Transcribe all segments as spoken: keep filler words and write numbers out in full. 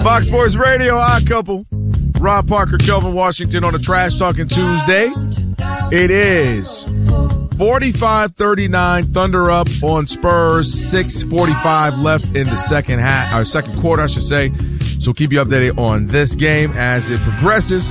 Fox Sports Radio, Odd Couple. Rob Parker, Kelvin Washington on a Trash Talking Tuesday. It is forty-five thirty-nine, Thunder up on Spurs, six forty-five left in the second half, or second quarter, I should say. So keep you updated on this game as it progresses.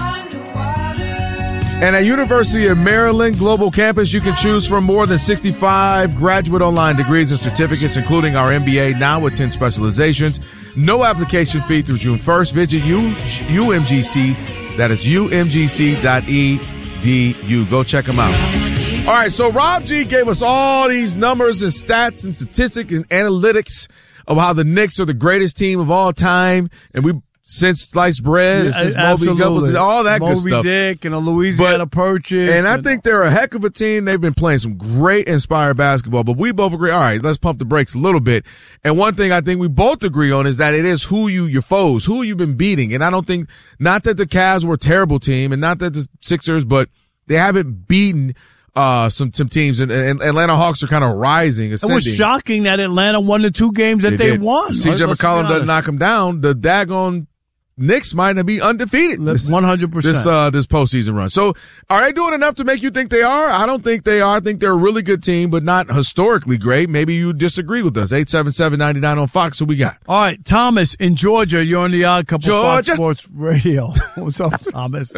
And at University of Maryland Global Campus, you can choose from more than sixty-five graduate online degrees and certificates, including our M B A, now with ten specializations. No application fee through June first. Visit U, UMGC. That is U M G C dot E D U. Go check them out. All right, so Rob G gave us all these numbers and stats and statistics and analytics of how the Knicks are the greatest team of all time, and we since sliced bread, yeah, and since Moby Gumbles, all that Moby good stuff. Moby Dick and a Louisiana but, Purchase. And I think they're a heck of a team. They've been playing some great inspired basketball, but we both agree, all right, let's pump the brakes a little bit. And one thing I think we both agree on is that it is who you, your foes, who you've been beating. And I don't think, not that the Cavs were a terrible team and not that the Sixers, but they haven't beaten uh some some teams, and, and Atlanta Hawks are kind of rising, ascending. It was shocking that Atlanta won the two games that they, they won. C J McCollum doesn't knock them down. The daggone Knicks might not be undefeated. one hundred percent. This, uh, this postseason run. So are they doing enough to make you think they are? I don't think they are. I think they're a really good team, but not historically great. Maybe you disagree with us. eight seven seven, nine nine on Fox. Who we got? All right, Thomas in Georgia. You're on the Odd Couple Georgia. Fox Sports Radio. What's up, Thomas?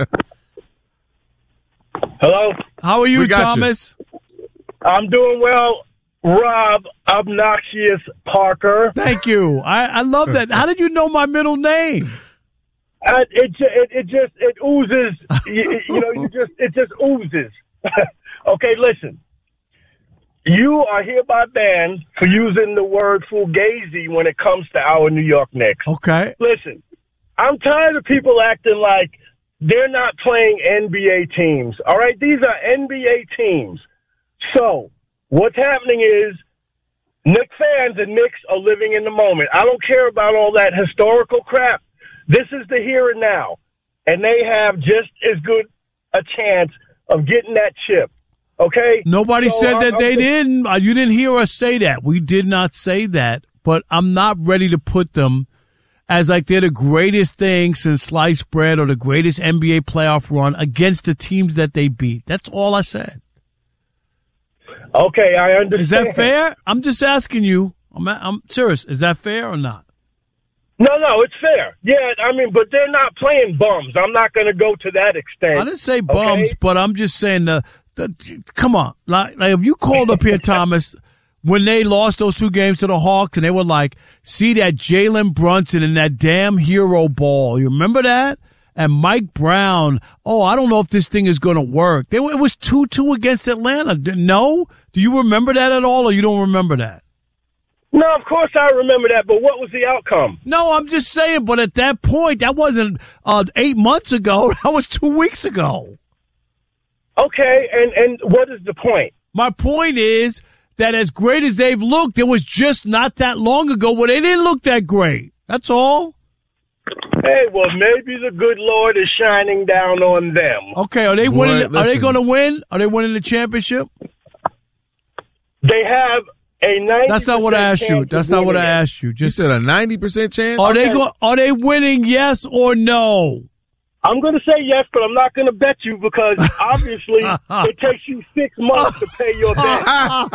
Hello? How are you, We got Thomas? You. I'm doing well. Rob Obnoxious Parker. Thank you. I, I love that. How did you know my middle name? Uh, it, it it just it oozes. you, you know, you just it just oozes. Okay, listen. You are hereby banned for using the word fugazi when it comes to our New York Knicks. Okay. Listen, I'm tired of people acting like they're not playing N B A teams. All right, these are N B A teams. So what's happening is Knicks fans and Knicks are living in the moment. I don't care about all that historical crap. This is the here and now, and they have just as good a chance of getting that chip. Okay? Nobody so said that I'm, they I'm, didn't. Uh, You didn't hear us say that. We did not say that. But I'm not ready to put them as like they're the greatest thing since sliced bread or the greatest N B A playoff run against the teams that they beat. That's all I said. Okay, I understand. Is that fair? I'm just asking you. I'm, I'm serious. Is that fair or not? No, no, it's fair. Yeah, I mean, but they're not playing bums. I'm not going to go to that extent. I didn't say bums, okay? but I'm just saying the, the come on. Like, like if you called up here, Thomas, when they lost those two games to the Hawks and they were like, see that Jalen Brunson and that damn hero ball. You remember that? And Mike Brown. Oh, I don't know if this thing is going to work. They, it was two two against Atlanta. No? Do you remember that at all or you don't remember that? No, of course I remember that, but what was the outcome? No, I'm just saying, but at that point, that wasn't uh, eight months ago. That was two weeks ago. Okay, and, and what is the point? My point is that as great as they've looked, it was just not that long ago where they didn't look that great. That's all. Hey, well, maybe the good Lord is shining down on them. Okay, are they Boy, winning? listen. Are they going to win? Are they winning the championship? They have a ninety. That's not what I asked you. That's not what I asked you. You Just said a ninety percent chance? are they Okay. go? Are they winning? Yes or no? I'm going to say yes, but I'm not going to bet you because obviously it takes you six months to pay your debt.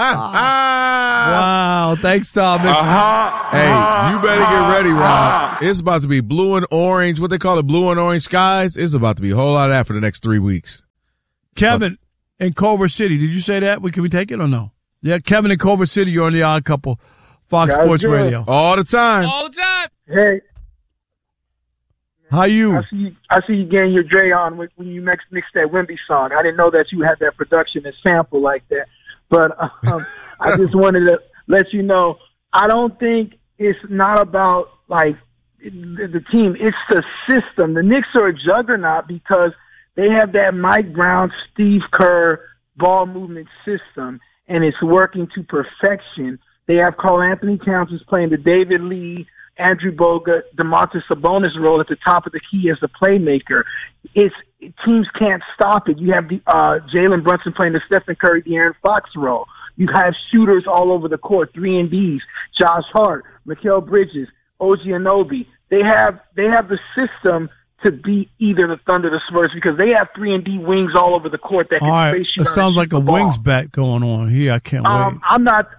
Wow! Thanks, Thomas. Uh-huh. Hey, you better get ready, Rob. It's about to be blue and orange, what they call it, blue and orange skies. It's about to be a whole lot of that for the next three weeks. Kevin in Culver City. Did you say that? We can we take it or no? Yeah, Kevin in Culver City. You're on the Odd Couple, Fox That's Sports good. Radio. All the time. All the time. Hey, How you? I see you, I see you getting your Dre on when, when you mix, mixed that Wimby song. I didn't know that you had that production and sample like that. But um, I just wanted to let you know, I don't think it's not about, like, the, the team. It's the system. The Knicks are a juggernaut because they have that Mike Brown, Steve Kerr ball movement system, and it's working to perfection. They have Karl Anthony Towns who's playing the David Lee, Andrew Bogut, DeMontis Sabonis role at the top of the key as the playmaker. It's teams can't stop it. You have the uh, Jalen Brunson playing the Stephen Curry, De'Aaron Fox role. You have shooters all over the court, three and D's, Josh Hart, Mikal Bridges, O G Anunoby, they have they have the system to beat either the Thunder or the Spurs because they have three and D wings all over the court that can all right. space you. It sounds like a wings bet going on here. I can't um, wait. I'm not.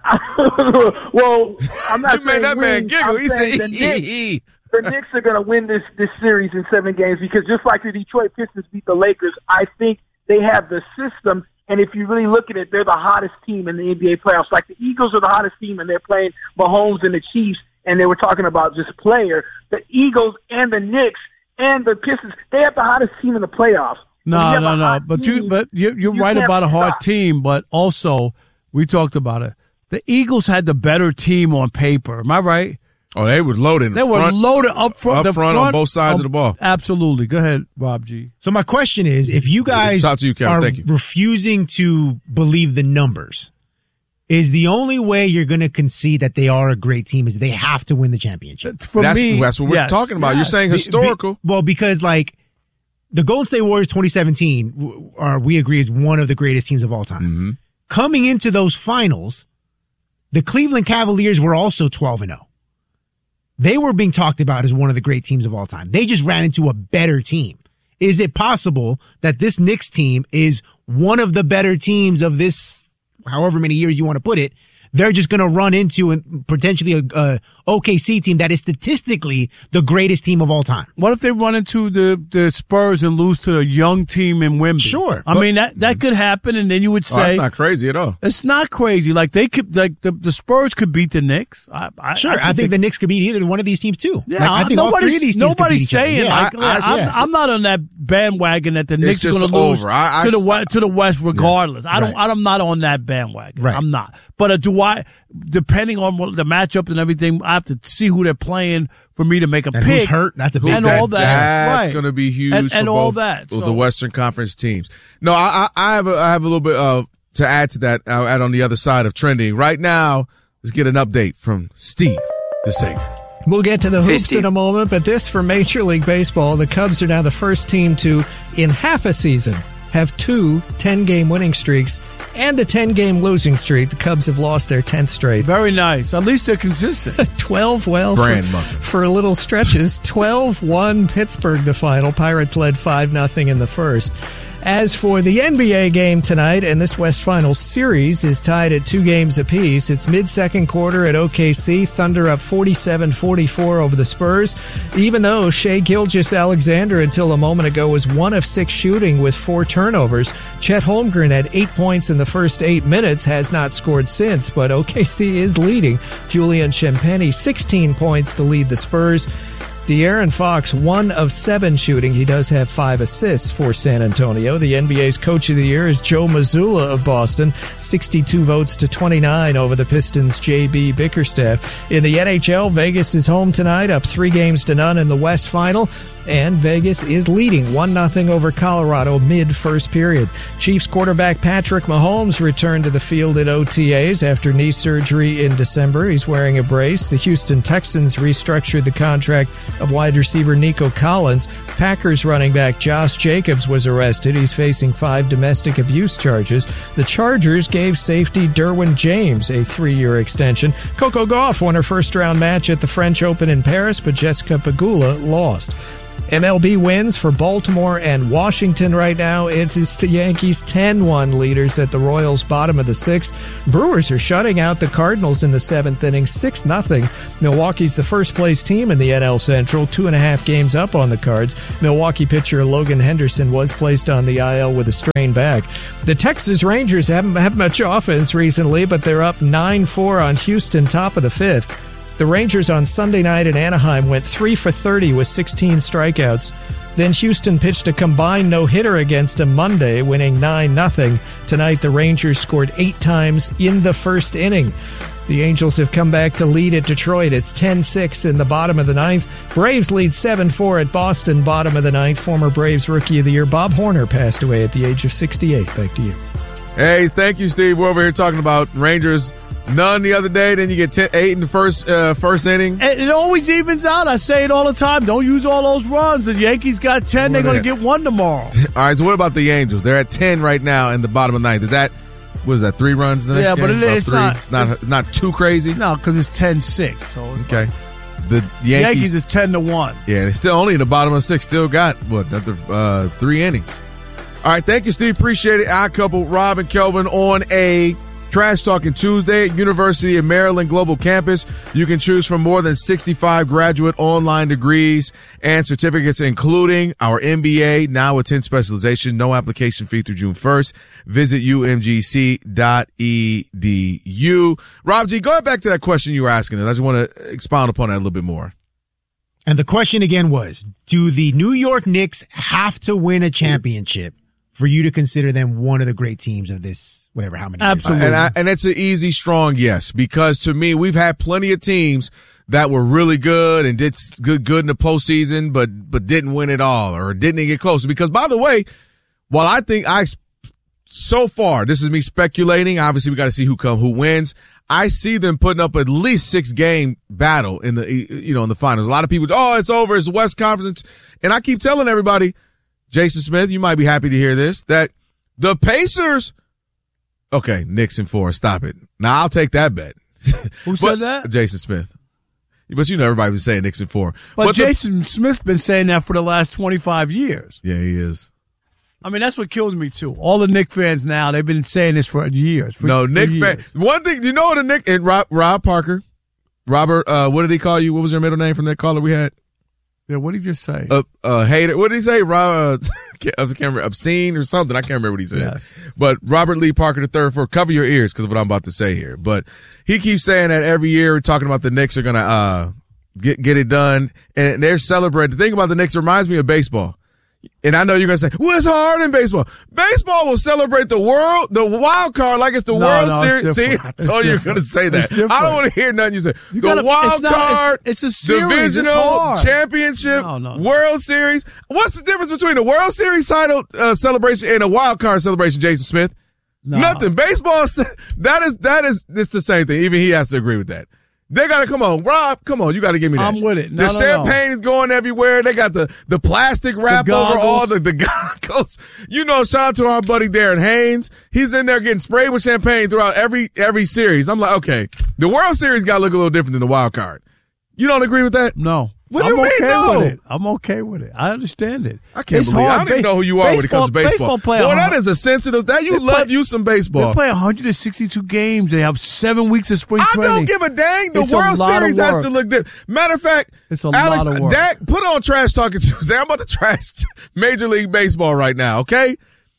well, I'm not. You made that man wings. giggle. I'm He said, the Knicks, the Knicks are going to win this this series in seven games because just like the Detroit Pistons beat the Lakers, I think they have the system. And if you really look at it, they're the hottest team in the N B A playoffs. Like the Eagles are the hottest team, and they're playing Mahomes and the Chiefs, and they were talking about just player. The Eagles and the Knicks and the Pistons, they have the hottest team in the playoffs. No, no, no. But you, but you, you're you right about a hard stop. team. But also, we talked about it. The Eagles had the better team on paper. Am I right? Oh, they were loaded. They were front, loaded up front. up the front, front on both sides um, of the ball. Absolutely. Go ahead, Rob G. So my question is, if you guys Talk to you, Kevin. are Thank you. refusing to believe the numbers, is the only way you're going to concede that they are a great team is they have to win the championship. For That's, me, that's what we're yes. talking about. Yes. You're saying Be- historical. be- well, because like the Golden State Warriors twenty seventeen, w- are we agree is one of the greatest teams of all time. Mm-hmm. Coming into those finals, the Cleveland Cavaliers were also twelve and oh. They were being talked about as one of the great teams of all time. They just ran into a better team. Is it possible that this Knicks team is one of the better teams of this, however many years you want to put it? They're just going to run into and potentially a, a O K C team that is statistically the greatest team of all time. What if they run into the, the Spurs and lose to a young team in Wembley? Sure, I but- mean, that, that could happen, and then you would Oh, say that's not crazy at all. it's not crazy. Like they could, like the, the Spurs could beat the Knicks. I, I, Sure, could I, think the Knicks could beat either one of these teams too. Yeah, Like, I think all three of these teams could beat nobody's each other. saying Yeah, like I- I- I'm, yeah. I'm not on that bandwagon that the Knicks are just going to lose over. I- I- to the West, to the West regardless. I don't. Right. I'm not on that bandwagon. Right. I'm not. But uh, do I? Depending on what the matchup and everything, I have to see who they're playing for me to make a And pick. who's hurt? That's a big and that- all that. That's right. going to be huge and, for and both all that. of So- the Western Conference teams. No, I, I I have a, I have a little bit of to add to that. I'll add on the other side of trending right now. Let's get an update from Steve DeSager. We'll get to the Hey, hoops Steve. in a moment, but this for Major League Baseball. The Cubs are now the first team to, in half a season, have two ten-game winning streaks and a ten-game losing streak. The Cubs have lost their tenth straight. Very nice. At least they're consistent. twelve, well, Brand for, muffin. for little stretches. twelve one Pittsburgh the final. Pirates led five nothing in the first. As for the N B A game tonight, and this West Finals series is tied at two games apiece. It's mid-second quarter at O K C. Thunder up forty-seven forty-four over the Spurs. Even though Shai Gilgeous-Alexander until a moment ago was one of six shooting with four turnovers, Chet Holmgren had eight points in the first eight minutes, has not scored since, but O K C is leading. Julian Champagny, sixteen points to lead the Spurs. De'Aaron Fox, one of seven shooting. He does have five assists for San Antonio. The N B A's Coach of the Year is Joe Mazzulla of Boston, sixty-two votes to twenty-nine over the Pistons' J B Bickerstaff. In the N H L, Vegas is home tonight, up three games to none in the West Final. And Vegas is leading one nothing over Colorado mid-first period. Chiefs quarterback Patrick Mahomes returned to the field at O T As after knee surgery in December. He's wearing a brace. The Houston Texans restructured the contract of wide receiver Nico Collins. Packers running back Josh Jacobs was arrested. He's facing five domestic abuse charges. The Chargers gave safety Derwin James a three-year extension. Coco Gauff won her first-round match at the French Open in Paris, but Jessica Pegula lost. M L B wins for Baltimore and Washington right now. It is the Yankees ten one leaders at the Royals' bottom of the sixth. Brewers are shutting out the Cardinals in the seventh inning, six nothing. Milwaukee's the first-place team in the N L Central, two and a half games up on the Cards. Milwaukee pitcher Logan Henderson was placed on the I L with a strained back. The Texas Rangers haven't had much offense recently, but they're up nine four on Houston, top of the fifth. The Rangers on Sunday night in Anaheim went three for thirty with sixteen strikeouts. Then Houston pitched a combined no-hitter against them Monday, winning nine nothing. Tonight, the Rangers scored eight times in the first inning. The Angels have come back to lead at Detroit. It's ten six in the bottom of the ninth. Braves lead seven four at Boston, bottom of the ninth. Former Braves Rookie of the Year Bob Horner passed away at the age of sixty-eight. Back to you. Hey, thank you, Steve. We're over here talking about Rangers. None the other day. Then you get ten, eight in the first uh, first inning. And it always evens out. I say it all the time. Don't use all those runs. The Yankees got ten. They're going to get one tomorrow. All right. So what about the Angels? They're at ten right now in the bottom of the ninth. Is that what is that? Three runs in the next Yeah, game? but it About is three? not- It's not it's- not too crazy. No, because it's ten six. So it's Okay. like, The Yankees, Yankees is ten to one. Yeah, they're still only in the bottom of six. Still got, what, another uh, three innings. All right, thank you, Steve. Appreciate it. Odd Couple, Rob and Kelvin on a Trash Talking Tuesday at University of Maryland Global Campus. You can choose from more than sixty-five graduate online degrees and certificates, including our M B A, now with ten specialization. No application fee through June first. Visit U M G C dot E D U. Rob G, go back to that question you were asking us. I just want to expound upon that a little bit more. And the question again was, do the New York Knicks have to win a championship for you to consider them one of the great teams of this, whatever, how many Absolutely. years? And, I, and it's an easy, strong yes, because to me, we've had plenty of teams that were really good and did good good in the postseason, but but didn't win it all or didn't get close. Because, by the way, while I think I, so far, this is me speculating, obviously we got to see who come, who wins. I see them putting up at least six game battle in the, you know, in the finals. A lot of people, oh, it's over. It's the West Conference. And I keep telling everybody, Jason Smith, you might be happy to hear this, that the Pacers, okay, Knicks in four, stop it. Now I'll take that bet. Who said that? Jason Smith. But you know everybody was saying Knicks in four. But, but Jason the, Smith's been saying that for the last twenty-five years. Yeah, he is. I mean, that's what kills me, too. All the Knicks fans now, they've been saying this for years. For, no, Knicks years. fans. One thing, you know what a Knicks, and Rob, Rob Parker, Robert, uh, what did he call you? What was your middle name from that caller we had? Yeah, what did he just say? Uh, uh, hater. What did he say? Rob, uh, I can't remember, obscene or something. I can't remember what he said. Yes. But Robert Lee Parker the third, for cover your ears because of what I'm about to say here. But he keeps saying that every year we're talking about the Knicks are going to uh, get get it done, and they're celebrating. The thing about the Knicks reminds me of baseball. And I know you're going to say, well, it's hard in baseball. Baseball will celebrate the world, the wild card, like it's the No, World no, Series. it's See, different. I It's told you you're different. going to say that. It's different. I don't want to hear nothing you say. You the gotta- wild it's not- card, it's- it's a series. It's divisional, hard. championship, No, no, no. World Series. What's the difference between a World Series title uh, celebration and a wild card celebration, Jason Smith? No. Nothing. Baseball, that is, that is, it's the same thing. Even he has to agree with that. They got to come on, Rob. Come on, you got to give me that. I'm with it. No, the no, champagne no. is going everywhere. They got the the plastic wrap The over all goggles. the the goggles. You know, shout out to our buddy Darren Haynes. He's in there getting sprayed with champagne throughout every every series. I'm like, okay, the World Series got to look a little different than the wild card. You don't agree with that? No. What do I'm you mean, okay no? with it. I'm okay with it. I understand it. I can't It's believe hard. I don't even know who you are when it comes to baseball. Baseball play Boy, a- that is a sensitive. That you They love play- you some baseball. They play one hundred sixty-two games. They have seven weeks of spring I training. don't give a dang. The It's a World lot of Series has work. to look good. Matter of fact, It's a Alex, lot of work. Dak, put on Trash Talking Tuesday. I'm about to trash Major League Baseball right now, okay?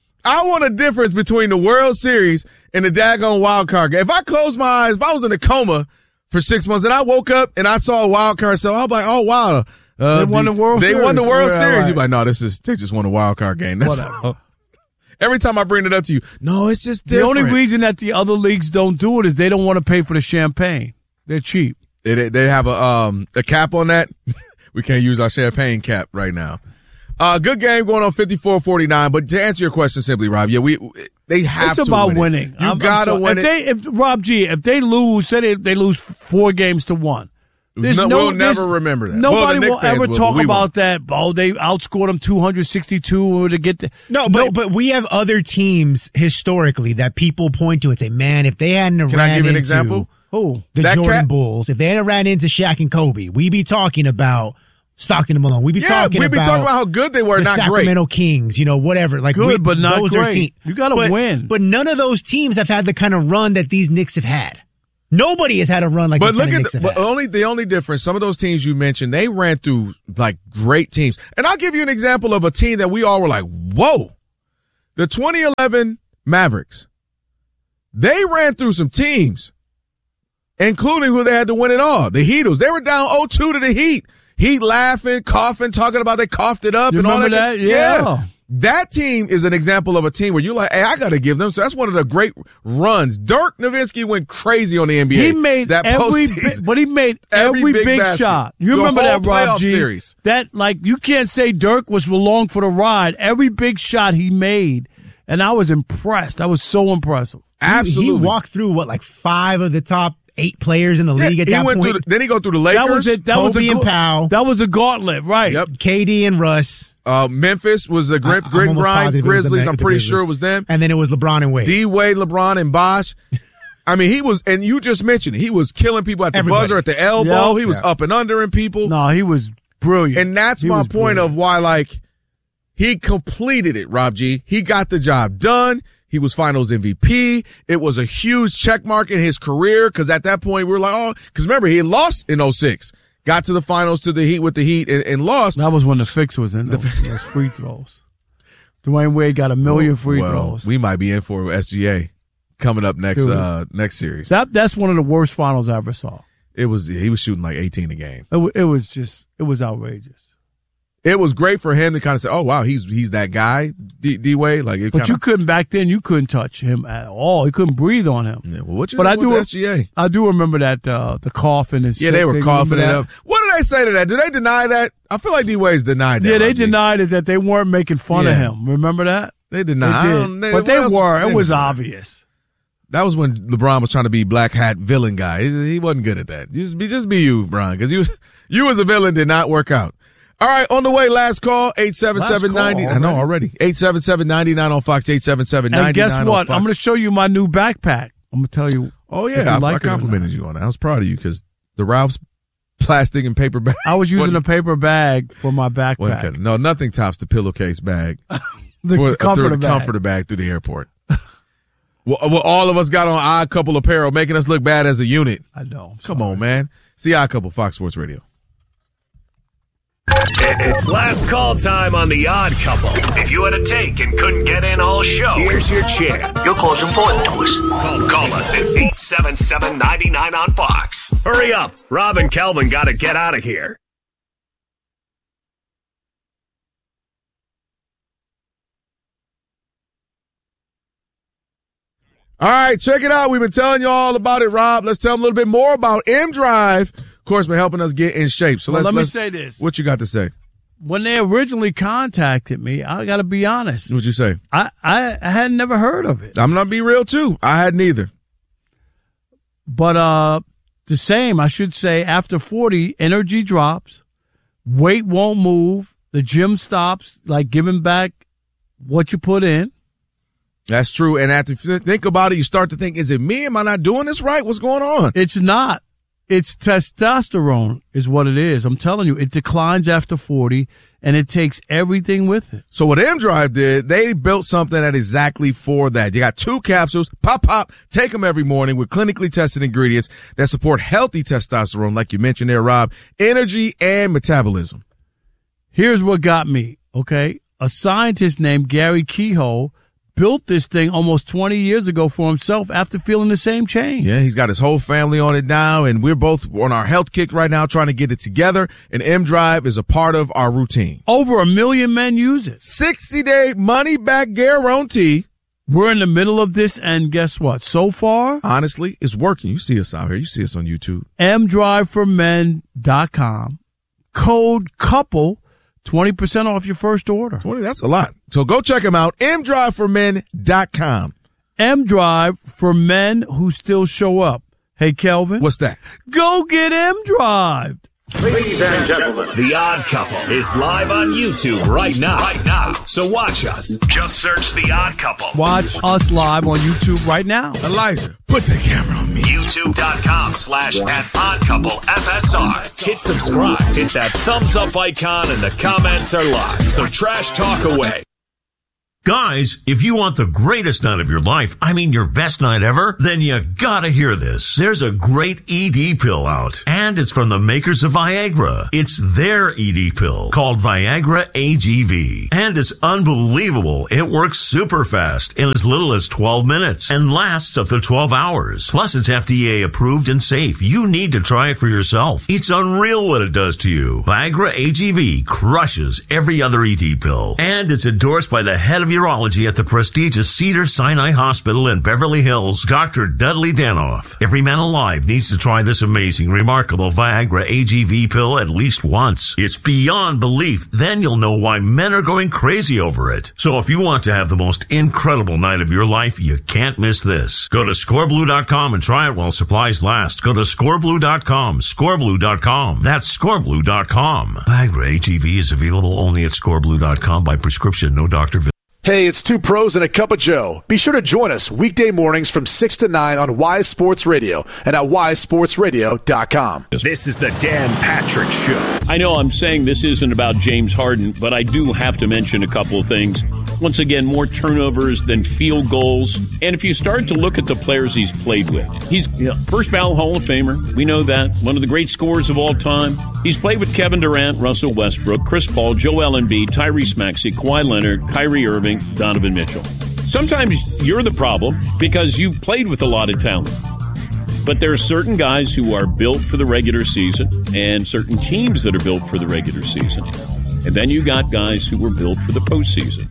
I want a difference between the World Series and the daggone wild card game. If I close my eyes, if I was in a coma for six months and I woke up and I saw a wild card, so I'm like, oh, wow. Uh, They won the World they Series. won the World Yeah, Series. right. You're like, no, this is, they just won a wild card game. That's Whatever. all. Every time I bring it up to you, no, it's just The different. only reason that the other leagues don't do it is they don't want to pay for the champagne. They're cheap. They, they have a um a cap on that. We can't use our champagne cap right now. Uh, good game going on fifty-four forty-nine. But to answer your question simply, Rob, yeah, we they have It's to about win it. winning. You I'm- I'm gotta sorry. win if it. They, if Rob G, if they lose, say they, they lose four games to one. There's No, no, we'll there's- never remember that. Nobody Well, the Knicks will fans ever will, talk but we about won't. that. Oh, they outscored them two hundred sixty-two to get the No, but but we have other teams historically that people point to and say, man, if they hadn't Can ran I give you an into example? Who? the That Jordan cat- Bulls, if they hadn't ran into Shaq and Kobe, we'd be talking about Stockton and Malone. We'd be Yeah, talking we'd be about talking about how good they were, the not great. Sacramento Kings, you know, whatever. Like Good, we, but not those are great. team- You gotta but- win. But none of those teams have had the kind of run that these Knicks have had. Nobody has had a run like But this look kind of at Knicks the, have but had. only the only difference. Some of those teams you mentioned, they ran through like great teams, and I'll give you an example of a team that we all were like, "Whoa!" The twenty eleven Mavericks. They ran through some teams, including who they had to win it all. The Heatles. They were down oh two to the Heat. Heat laughing, coughing, talking about they coughed it up You and all remember that. that? Yeah. That team is an example of a team where you're like, hey, I got to give them. So that's one of the great runs. Dirk Nowitzki went crazy on the N B A. He made that every, postseason. bi- but he made Every every, big big, basket. shot. You The remember whole that, Rob playoff G? series. That like you can't say Dirk was along for the ride. Every big shot he made, and I was impressed. I was so impressive. Absolutely. He walked through what, like five of the top eight players in the Yeah, league at he that went point. through the, then he go through the Lakers. That was it. That was Kobe the and ga- Powell. That was the gauntlet, right? Yep. K D and Russ. Uh, Memphis was the grit, I- I'm grit and almost grind positive it was the Grizzlies. Me- I'm the pretty Grizzlies. sure it was them. And then it was LeBron and Wade. D Wade, LeBron, and Bosh. I mean, he was, and you just mentioned it, he was killing people at the Everybody. buzzer, at the elbow. Yep. He was Yeah. up and under in people. No, he was brilliant. And that's He my was point brilliant. of why, like, he completed it, Rob G. He got the job done. He was finals M V P. It was a huge check mark in his career because at that point we were like, oh, because remember, he had lost in oh six. Got to the finals to the Heat with the Heat and, and lost. That was when the fix was in those, those free throws. Dwayne Wade got a million free well, throws. We might be in for S G A coming up next Dude. uh next series. That that's one of the worst finals I ever saw. It was he was shooting like eighteen a game. It, w- it was just it was outrageous. It was great for him to kind of say, "Oh wow, he's he's that guy, D, D Wade." Like, it But kinda, you couldn't back then. You couldn't touch him at all. You couldn't breathe on him. yeah, well, what you But know I with do- the S G A? I do remember that uh, the cough and his Yeah, they were thing. coughing it Remember up. What did they say to that? Did they deny that? I feel like D Wade's denied that. that? Yeah, they Rob G. denied it that they weren't making fun of Yeah. him. Remember that? They They denied. I did. don't- But what they else- were. they It was denied. obvious. That was when LeBron was trying to be black hat villain guy. He, he wasn't good at that. Just be, just be you, Bron, because you, you as a villain did not work out. All right, on the way, last call, eight seven seven, ninety Last I call know already. eight seven seven, nine nine on Fox, eight seven seven, nine nine And guess on what? Fox. I'm going to show you my new backpack. I'm going to tell you. Oh, if yeah, you I, like I it or complimented not. you on that. I was proud of you because the Ralph's plastic and paper bag. I was using wasn't- a paper bag for my wasn't backpack. kidding. No, nothing tops the pillowcase bag. The for, comforter through the bag. comforter bag through the airport. well, well, all of us got on Odd Couple apparel, making us look bad as a unit. I know. I'm Come sorry. on, man. See Odd Couple, Fox Sports Radio. It's last call time on The Odd Couple. If you had a take and couldn't get in all show, here's your chance. Your call's important to us. Call, call us at eight seven seven, nine nine on Fox. Hurry up. Rob and Kelvin got to get out of here. All right, check it out. We've been telling you all about it, Rob. Let's tell them a little bit more about M Drive. Of course, been helping us get in shape. So Well, let's let me let's- say this. What you got to say? When they originally contacted me, I got to be honest. What you say? I, I, I had never heard of it. I'm gonna be real too. I had neither. But uh, the same, I should say, after forty, energy drops, weight won't move, the gym stops, like giving back what you put in. That's true. And after you think about it, you start to think, is it me? Am I not doing this right? What's going on? It's not. It's testosterone is what it is. I'm telling you, it declines after forty, and it takes everything with it. So what M Drive did, they built something that exactly for that. You got two capsules, pop, pop, take them every morning with clinically tested ingredients that support healthy testosterone, like you mentioned there, Rob, energy and metabolism. Here's what got me, okay? A scientist named Gary Kehoe built this thing almost twenty years ago for himself after feeling the same change. Yeah, he's got his whole family on it now, and we're both on our health kick right now trying to get it together, and M Drive is a part of our routine. Over a million men use it. sixty-day money-back guarantee. We're in the middle of this, and guess what? So far, Honestly, it's working. You see us out here. You see us on YouTube. m drive for men dot com. Code COUPLE, twenty percent off your first order. twenty, that's a lot. So go check them out, m drive for men dot com. M-Drive for men who still show up. Hey, Kelvin. What's that? Go get M-Drive. Ladies and gentlemen, The Odd Couple is live on YouTube right now. Right now. So watch us. Just search The Odd Couple. Watch us live on YouTube right now. Elijah, put the camera on me. YouTube.com slash at Odd Couple F S R. Hit subscribe. Hit that thumbs up icon and the comments are live. So trash talk away. Guys, if you want the greatest night of your life, I mean your best night ever, then you gotta hear this. There's a great E D pill out, and it's from the makers of Viagra. It's their E D pill called Viagra A G V, and it's unbelievable. It works super fast in as little as twelve minutes and lasts up to twelve hours. Plus, it's F D A approved and safe. You need to try it for yourself. It's unreal what it does to you. Viagra A G V crushes every other E D pill, and it's endorsed by the head of urology at the prestigious Cedars-Sinai Hospital in Beverly Hills, Doctor Dudley Danoff. Every man alive needs to try this amazing, remarkable Viagra A G V pill at least once. It's beyond belief. Then you'll know why men are going crazy over it. So if you want to have the most incredible night of your life, you can't miss this. Go to score blue dot com and try it while supplies last. Go to score blue dot com, score blue dot com. That's score blue dot com. Viagra A G V is available only at score blue dot com by prescription, no doctor visit. Hey, it's two pros and a cup of Joe. Be sure to join us weekday mornings from six to nine on Wise Sports Radio and at wise sports radio dot com. This is the Dan Patrick Show. I know I'm saying this isn't about James Harden, but I do have to mention a couple of things. Once again, more turnovers than field goals. And if you start to look at the players he's played with, he's you know, first ballot Hall of Famer. We know that. One of the great scorers of all time. He's played with Kevin Durant, Russell Westbrook, Chris Paul, Joel Embiid, Tyrese Maxey, Kawhi Leonard, Kyrie Irving, Donovan Mitchell. Sometimes you're the problem because you've played with a lot of talent. But there are certain guys who are built for the regular season and certain teams that are built for the regular season. And then you got guys who were built for the postseason.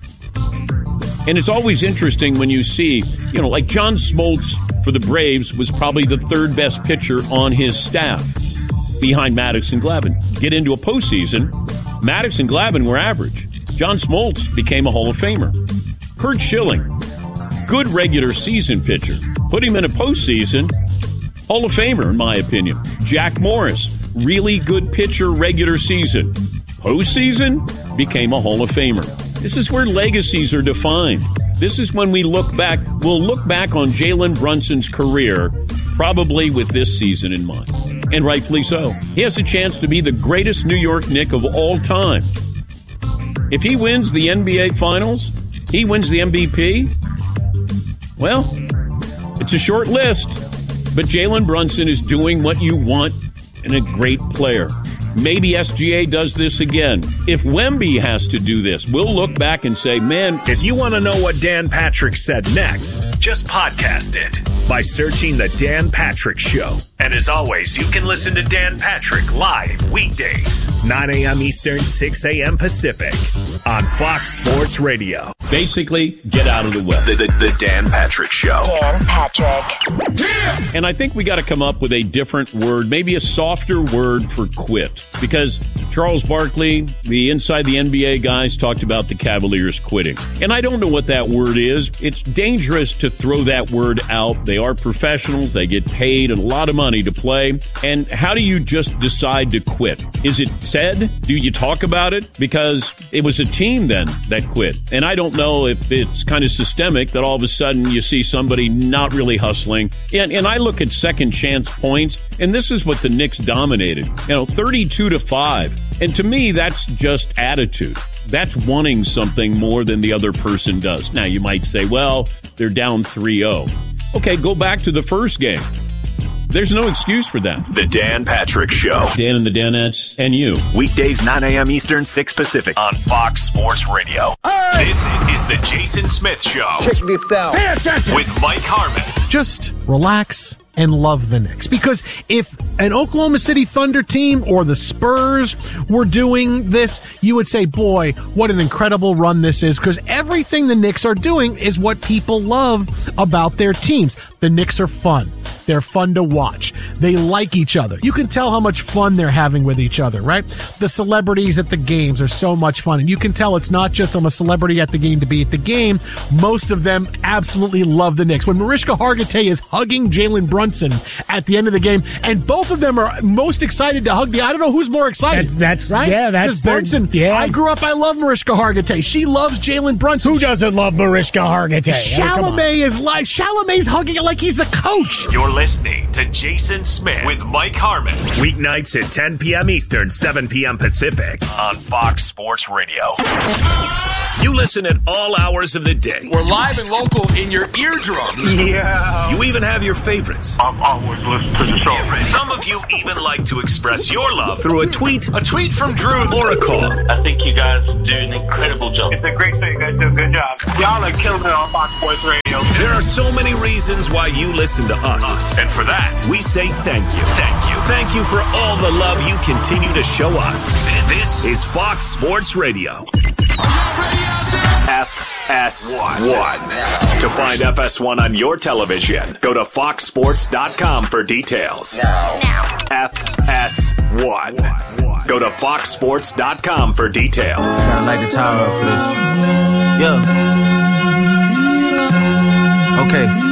And it's always interesting when you see, you know, like John Smoltz for the Braves was probably the third best pitcher on his staff behind Maddox and Glavine. Get into a postseason, Maddox and Glavine were average. John Smoltz became a Hall of Famer. Curt Schilling, good regular season pitcher. Put him in a postseason, Hall of Famer, in my opinion. Jack Morris, really good pitcher regular season. Postseason, became a Hall of Famer. This is where legacies are defined. This is when we look back. We'll look back on Jalen Brunson's career probably with this season in mind. And rightfully so. He has a chance to be the greatest New York Knick of all time. If he wins the N B A Finals, he wins the M V P, well, it's a short list, but Jalen Brunson is doing what you want in a great player. Maybe S G A does this again. If Wemby has to do this, we'll look back and say, man. If you want to know what Dan Patrick said next, just podcast it by searching The Dan Patrick Show. And as always, you can listen to Dan Patrick live weekdays, nine a.m. Eastern, six a.m. Pacific on Fox Sports Radio. Basically, get out of the way. The, the, the Dan Patrick Show. Dan Patrick. Yeah! And I think we got to come up with a different word, maybe a softer word for quit. Because Charles Barkley, the Inside the N B A guys, talked about the Cavaliers quitting. And I don't know what that word is. It's dangerous to throw that word out. They are professionals. They get paid a lot of money to play. And how do you just decide to quit? Is it said? Do you talk about it? Because it was a team then that quit. And I don't know if it's kind of systemic that all of a sudden you see somebody not really hustling. And, and I look at second chance points, and this is what the Knicks dominated. You know, thirty-two to five. And to me, that's just attitude. That's wanting something more than the other person does. Now, you might say, well, they're down three oh. Okay, go back to the first game. There's no excuse for that. The Dan Patrick Show. Dan and the Danettes and you. Weekdays, nine a.m. Eastern, six Pacific on Fox Sports Radio. Hey! This is the Jason Smith Show. Check this out. Pay attention. With Mike Harmon. Just relax and love the Knicks. Because if an Oklahoma City Thunder team or the Spurs were doing this, you would say, boy, what an incredible run this is. Because everything the Knicks are doing is what people love about their teams. The Knicks are fun. They're fun to watch. They like each other. You can tell how much fun they're having with each other, right? The celebrities at the games are so much fun. And you can tell it's not just I'm a celebrity at the game to be at the game. Most of them absolutely love the Knicks. When Mariska Hargitay is hugging Jalen Brunson at the end of the game, and both of them are most excited to hug the, I don't know who's more excited. That's, that's right? yeah, that's Brunson. Yeah. I grew up, I love Mariska Hargitay. She loves Jalen Brunson. Who doesn't love Mariska Hargitay? Chalamet is like, Chalamet's hugging it like he's a coach. You're listening to Jason Smith with Mike Harmon. Weeknights at ten p.m. Eastern, seven p.m. Pacific on Fox Sports Radio. You listen at all hours of the day. We're live and local in your eardrum. Yeah. You even have your favorites. I've always listened to the show. Some of you even like to express your love through a tweet, a tweet from Drew, or a call. I think you guys do an incredible job. It's a great show. You guys do a good job. Y'all are killing it on Fox Sports Radio. There are so many reasons why you listen to us. us. And for that, we say thank you. Thank you. Thank you for all the love you continue to show us. This, this is Fox Sports Radio. F S one. To find F S one on your television, go to fox sports dot com for details. Now. Now. F S one. Go to fox sports dot com for details. Gotta light the tower up for this. Yeah. Okay.